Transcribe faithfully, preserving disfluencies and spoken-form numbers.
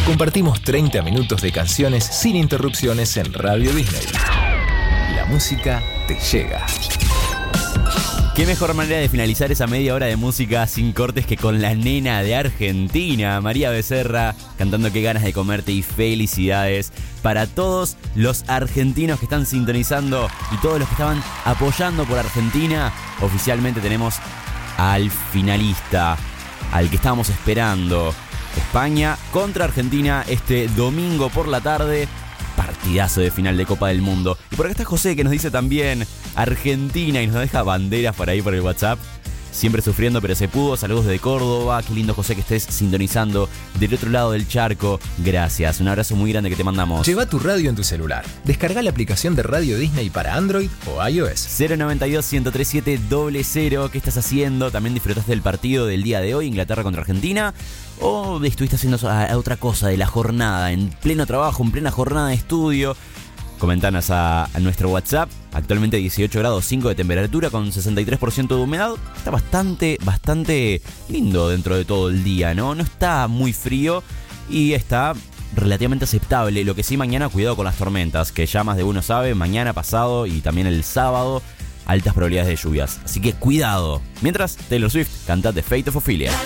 Compartimos treinta minutos de canciones sin interrupciones en Radio Disney. La música te llega. Qué mejor manera de finalizar esa media hora de música sin cortes que con la nena de Argentina, María Becerra, cantando Qué ganas de comerte, y felicidades para todos los argentinos que están sintonizando y todos los que estaban apoyando por Argentina. Oficialmente tenemos al finalista, al que estábamos esperando. España contra Argentina este domingo por la tarde. Partidazo de final de Copa del Mundo. Y por acá está José, que nos dice también Argentina y nos deja banderas por ahí por el WhatsApp. Siempre sufriendo, pero se pudo. Saludos desde Córdoba. Qué lindo, José, que estés sintonizando del otro lado del charco. Gracias. Un abrazo muy grande que te mandamos. Lleva tu radio en tu celular. Descarga la aplicación de Radio Disney para Android o iOS. cero noventa y dos, ciento treinta y siete, cero cero. ¿Qué estás haciendo? ¿También disfrutaste del partido del día de hoy, Inglaterra contra Argentina? ¿O estuviste haciendo otra cosa de la jornada, en pleno trabajo, en plena jornada de estudio? Comentanos a, a nuestro WhatsApp. Actualmente dieciocho grados cinco de temperatura con sesenta y tres por ciento de humedad. Está bastante, bastante lindo dentro de todo el día, ¿no? No está muy frío y está relativamente aceptable. Lo que sí, mañana cuidado con las tormentas, que ya más de uno sabe, mañana, pasado y también el sábado, altas probabilidades de lluvias. Así que cuidado. Mientras, Taylor Swift canta The Fate of Ophelia.